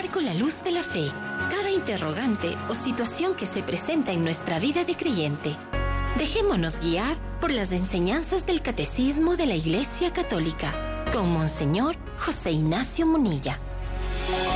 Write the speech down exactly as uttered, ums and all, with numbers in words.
iluminar con la luz de la fe cada interrogante o situación que se presenta en nuestra vida de creyente. Dejémonos guiar por las enseñanzas del Catecismo de la Iglesia Católica con Monseñor José Ignacio Munilla.